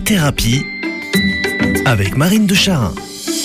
thérapie avec Marine de Charin.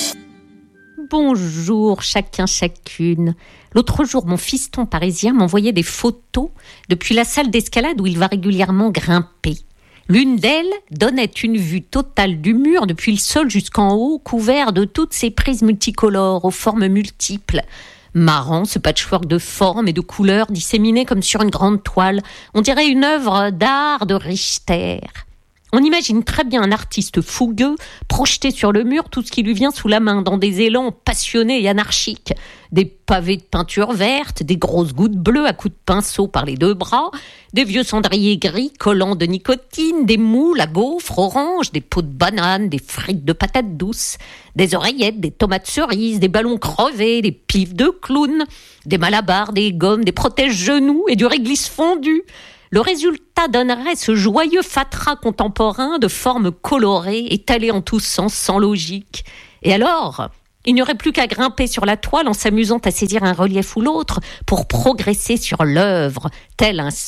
Bonjour chacun, chacune. L'autre jour, mon fiston parisien m'envoyait des photos depuis la salle d'escalade où il va régulièrement grimper. L'une d'elles donnait une vue totale du mur depuis le sol jusqu'en haut, couvert de toutes ces prises multicolores aux formes multiples. Marrant, ce patchwork de formes et de couleurs disséminé comme sur une grande toile. On dirait une œuvre d'art de Richter. On imagine très bien un artiste fougueux projeter sur le mur tout ce qui lui vient sous la main dans des élans passionnés et anarchiques. Des pavés de peinture verte, des grosses gouttes bleues à coups de pinceau par les deux bras, des vieux cendriers gris collants de nicotine, des moules à gaufres orange, des pots de bananes, des frites de patates douces, des oreillettes, des tomates cerises, des ballons crevés, des pifs de clown, des malabars, des gommes, des protège-genoux et du réglisse fondu. Le résultat donnerait ce joyeux fatras contemporain de formes colorées, étalées en tous sens, sans logique. Et alors, il n'y aurait plus qu'à grimper sur la toile en s'amusant à saisir un relief ou l'autre pour progresser sur l'œuvre, tel un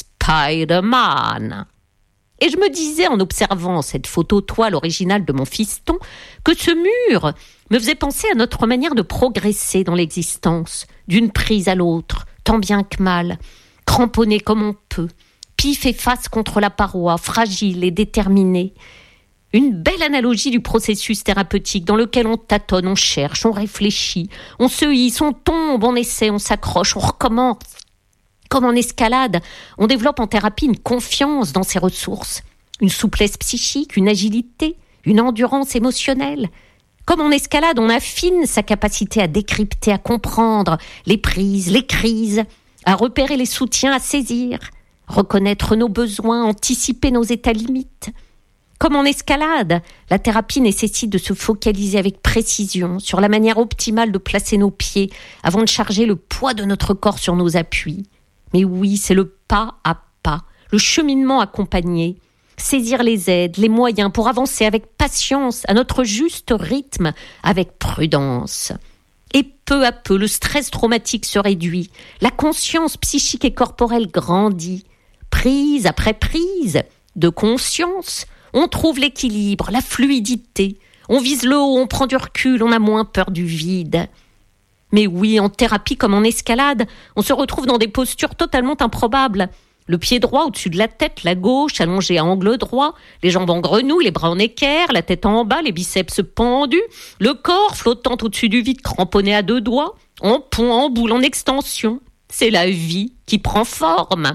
Spider-Man. Et je me disais en observant cette photo-toile originale de mon fiston que ce mur me faisait penser à notre manière de progresser dans l'existence, d'une prise à l'autre, tant bien que mal, cramponné comme on peut, pif et face contre la paroi, fragile et déterminé. Une belle analogie du processus thérapeutique dans lequel on tâtonne, on cherche, on réfléchit, on se hisse, on tombe, on essaie, on s'accroche, on recommence. Comme en escalade, on développe en thérapie une confiance dans ses ressources, une souplesse psychique, une agilité, une endurance émotionnelle. Comme en escalade, on affine sa capacité à décrypter, à comprendre les prises, les crises, à repérer les soutiens, à saisir, reconnaître nos besoins, anticiper nos états limites. Comme en escalade, la thérapie nécessite de se focaliser avec précision sur la manière optimale de placer nos pieds avant de charger le poids de notre corps sur nos appuis. Mais oui, c'est le pas à pas, le cheminement accompagné, saisir les aides, les moyens pour avancer avec patience, à notre juste rythme, avec prudence. Et peu à peu, le stress traumatique se réduit, la conscience psychique et corporelle grandit. Prise après prise de conscience, on trouve l'équilibre, la fluidité. On vise le haut, on prend du recul, on a moins peur du vide. Mais oui, en thérapie comme en escalade, on se retrouve dans des postures totalement improbables. Le pied droit au-dessus de la tête, la gauche allongée à angle droit, les jambes en grenouille, les bras en équerre, la tête en bas, les biceps pendus, le corps flottant au-dessus du vide cramponné à deux doigts, en pont, en boule, en extension. C'est la vie qui prend forme.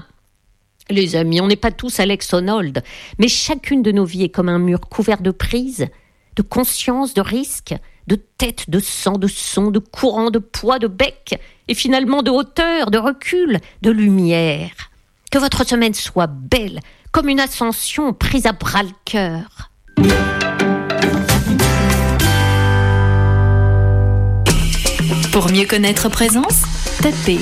Les amis, on n'est pas tous Alex Honnold, mais chacune de nos vies est comme un mur couvert de prises, de conscience, de risques, de tête, de sang, de son, de courant, de poids, de bec, et finalement de hauteur, de recul, de lumière. Que votre semaine soit belle, comme une ascension prise à bras-le-cœur. Pour mieux connaître Présence, tapez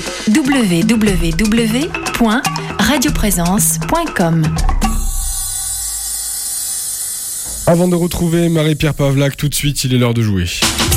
www.radioprésence.com. Avant de retrouver Marie-Pierre Pavlac, tout de suite, il est l'heure de jouer.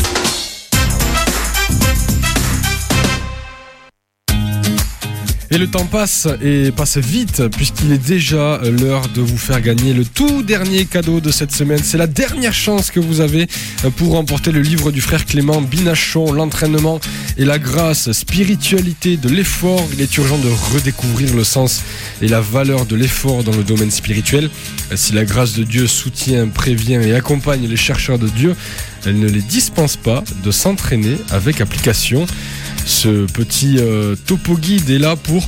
Et le temps passe, et passe vite, puisqu'il est déjà l'heure de vous faire gagner le tout dernier cadeau de cette semaine. C'est la dernière chance que vous avez pour remporter le livre du frère Clément Binachon, L'entraînement et la grâce, spiritualité de l'effort. Il est urgent de redécouvrir le sens et la valeur de l'effort dans le domaine spirituel. Si la grâce de Dieu soutient, prévient et accompagne les chercheurs de Dieu, elle ne les dispense pas de s'entraîner avec application. Ce petit topo guide est là pour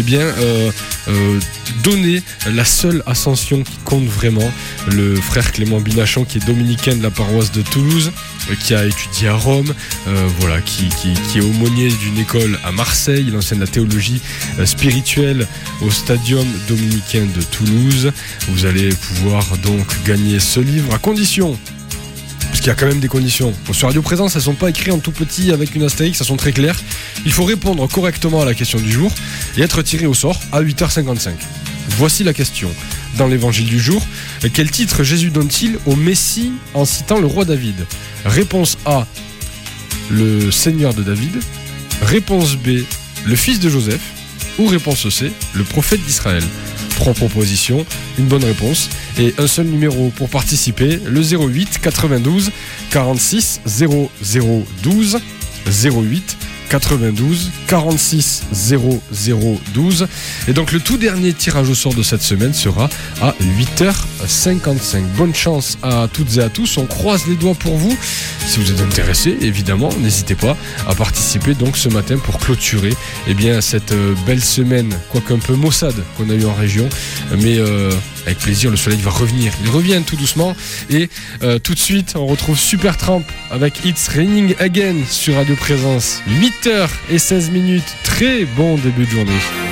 donner la seule ascension qui compte vraiment. Le frère Clément Binachon, qui est dominicain de la paroisse de Toulouse, qui a étudié à Rome, qui est aumônier d'une école à Marseille. Il enseigne la théologie spirituelle au Stadium dominicain de Toulouse. Vous allez pouvoir donc gagner ce livre à condition, parce qu'il y a quand même des conditions. Sur Radio Présence, elles ne sont pas écrites en tout petit avec une astérix, elles sont très claires. Il faut répondre correctement à la question du jour et être tiré au sort à 8h55. Voici la question. Dans l'évangile du jour, quel titre Jésus donne-t-il au Messie en citant le roi David ? Réponse A, le Seigneur de David. Réponse B, le fils de Joseph. Ou réponse C, le prophète d'Israël. ferons proposition, une bonne réponse et un seul numéro pour participer, le 08 92 46 00 12 08 92 46 0012. Et donc le tout dernier tirage au sort de cette semaine sera à 8h55. Bonne chance à toutes et à tous, on croise les doigts pour vous. Si vous êtes intéressés, évidemment, n'hésitez pas à participer donc ce matin pour clôturer cette belle semaine, quoique un peu maussade qu'on a eu en région, mais avec plaisir, le soleil va revenir. Il revient tout doucement et tout de suite on retrouve Supertramp avec It's Raining Again sur Radio Présence. 8h16, très bon début de journée.